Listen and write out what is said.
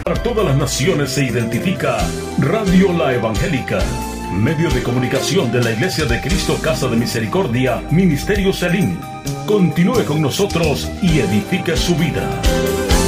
Para todas las naciones se identifica Radio La Evangélica, medio de comunicación de la Iglesia de Cristo Casa de Misericordia, Ministerio Selim. Continúe con nosotros y edifique su vida.